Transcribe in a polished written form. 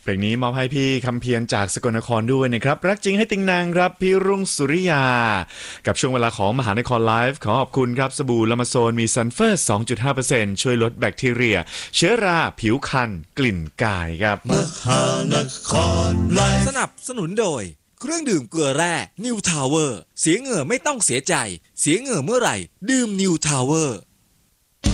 เพลงนี้มอบให้พี่คำเพียรจากสกลนครด้วยนะครับรักจริงให้ติงนางครับพี่รุ่งสุริยากับช่วงเวลาของมหานครไลฟ์ขอขอบคุณครับสบู่ลามาโซนมีซัลเฟอร์ 2.5% ช่วยลดแบคทีเรียเชื้อราผิวคันกลิ่นกายครับมหานครไลฟ์สนับสนุนโดยเครื่องดื่มเกลือแร่นิวทาวเวอร์เสียเหงื่อไม่ต้องเสียใจเสียเหงื่อเมื่อไหร่ดื่มนิวทาวเวอร์